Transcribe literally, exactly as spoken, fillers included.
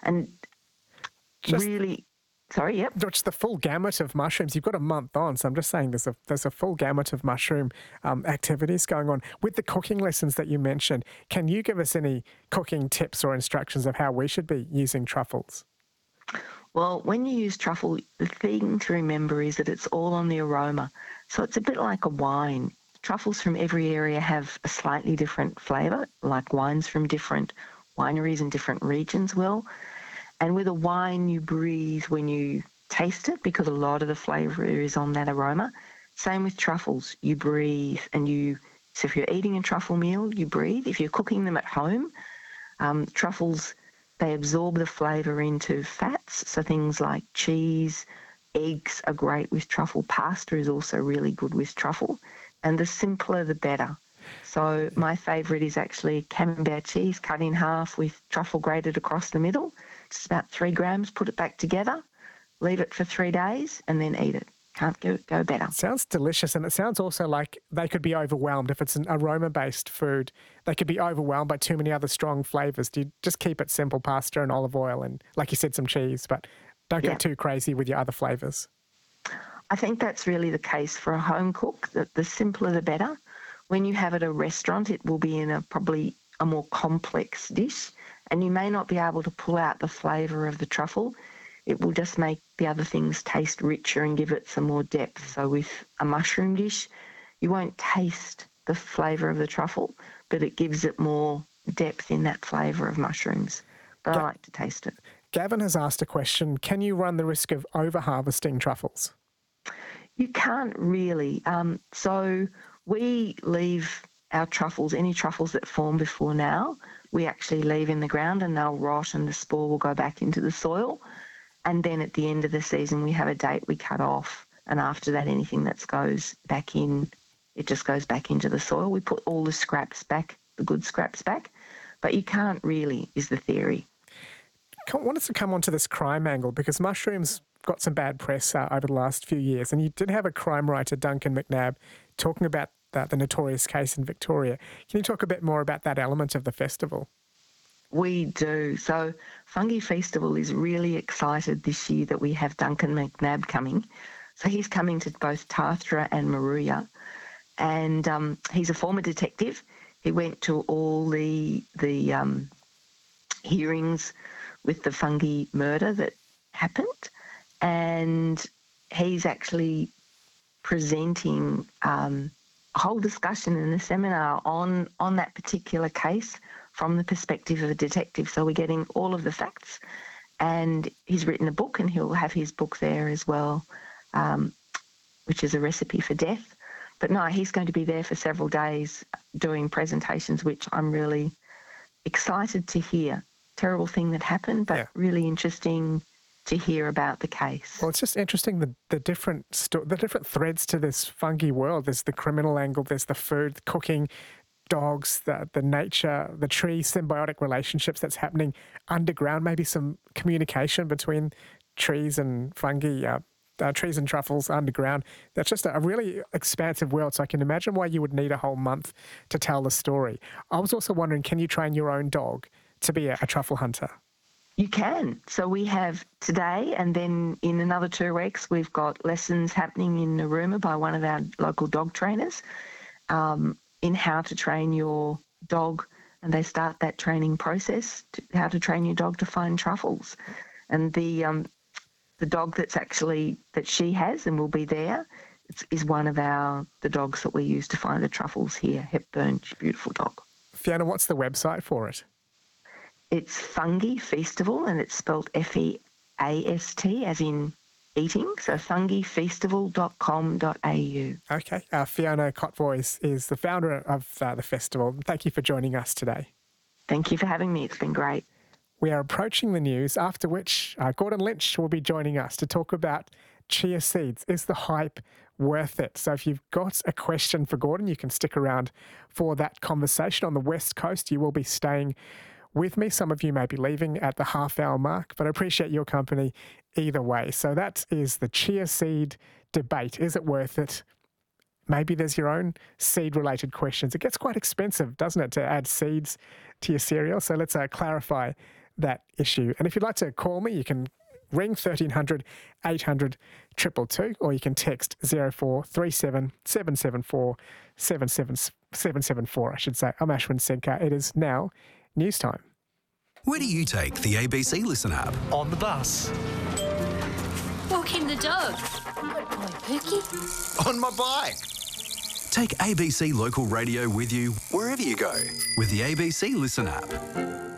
And Just, really, sorry, yep. It's the full gamut of mushrooms. You've got a month on, so I'm just saying there's a there's a full gamut of mushroom um, activities going on. With the cooking lessons that you mentioned, can you give us any cooking tips or instructions of how we should be using truffles? Well, when you use truffle, the thing to remember is that it's all on the aroma. So it's a bit like a wine. Truffles from every area have a slightly different flavour, like wines from different wineries and different regions will. And with a wine, you breathe when you taste it because a lot of the flavour is on that aroma. Same with truffles. You breathe and you, so if you're eating a truffle meal, you breathe. If you're cooking them at home, um, truffles, they absorb the flavour into fats. So things like cheese, eggs are great with truffle. Pasta is also really good with truffle. And the simpler, the better. So my favourite is actually camembert cheese cut in half with truffle grated across the middle. Just about three grams, put it back together, leave it for three days and then eat it. Can't go, go better. Sounds delicious, and it sounds also like they could be overwhelmed. If it's an aroma-based food, they could be overwhelmed by too many other strong flavours. Do you just keep it simple, pasta and olive oil and, like you said, some cheese, but don't Yeah. get too crazy with your other flavours? I think that's really the case for a home cook. The, the simpler the better. When you have it at a restaurant, it will be in a probably a more complex dish, and you may not be able to pull out the flavour of the truffle. It will just make the other things taste richer and give it some more depth. So with a mushroom dish, you won't taste the flavour of the truffle, but it gives it more depth in that flavour of mushrooms. But Ga- I like to taste it. Gavin has asked a question, can you run the risk of over-harvesting truffles? You can't really. Um, so we leave our truffles, any truffles that form before now, we actually leave in the ground and they'll rot and the spore will go back into the soil. And then at the end of the season, we have a date we cut off. And after that, anything that goes back in, it just goes back into the soil. We put all the scraps back, the good scraps back. But you can't really, is the theory. I wanted to come onto this crime angle because mushrooms got some bad press uh, over the last few years. And you did have a crime writer, Duncan McNabb, talking about the, the notorious case in Victoria. Can you talk a bit more about that element of the festival? We do. So Fungi Festival is really excited this year that we have Duncan McNabb coming. So he's coming to both Tathra and Moruya. And um, he's a former detective. He went to all the, the um, hearings with the fungi murder that happened. And he's actually presenting um, a whole discussion in a seminar on, on that particular case from the perspective of a detective. So we're getting all of the facts. And he's written a book, and he'll have his book there as well, um, which is A Recipe for Death. But no, he's going to be there for several days doing presentations, which I'm really excited to hear. Terrible thing that happened, but Yeah. really interesting to hear about the case. Well, it's just interesting the, the different sto- the different threads to this fungi world. There's the criminal angle, there's the food, the cooking, dogs, the, the nature, the tree symbiotic relationships that's happening underground, maybe some communication between trees and fungi, uh, uh, trees and truffles underground. That's just a, a really expansive world, so I can imagine why you would need a whole month to tell the story. I was also wondering, can you train your own dog to be a, a truffle hunter? You can. So we have today, and then in another two weeks, we've got lessons happening in Narooma by one of our local dog trainers um, in how to train your dog. And they start that training process, to how to train your dog to find truffles. And the um, the dog that's actually, that she has and will be there, it's, is one of our, the dogs that we use to find the truffles here, Hepburn. She's a beautiful dog. Fiona, what's the website for it? It's Fungi Festival, and it's spelled F E A S T, as in eating, so fungi festival dot com dot a u. Okay. Uh, Fiona Kotvoy is, is the founder of uh, the festival. Thank you for joining us today. Thank you for having me. It's been great. We are approaching the news, after which uh, Gordon Lynch will be joining us to talk about chia seeds. Is the hype worth it? So if you've got a question for Gordon, you can stick around for that conversation. On the West Coast, you will be staying with me. Some of you may be leaving at the half hour mark, but I appreciate your company either way. So that is the chia seed debate. Is it worth it? Maybe there's your own seed-related questions. It gets quite expensive, doesn't it, to add seeds to your cereal? So let's uh, clarify that issue. And if you'd like to call me, you can ring thirteen hundred, eight hundred, two two two, or you can text zero four three seven, seven seven four, seven seven seven four, I should say. I'm Ashwin Senkar. It is now news time. Where do you take the A B C Listen app? On the bus. Walking the dog. Good boy, Pookie. On my bike. Take A B C Local Radio with you wherever you go with the A B C Listen app.